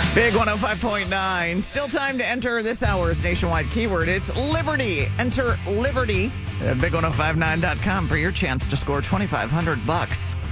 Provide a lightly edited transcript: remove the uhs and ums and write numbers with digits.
Big 105.9. Still time to enter this hour's nationwide keyword. It's Liberty. Enter Liberty at big1059.com for your chance to score $2,500.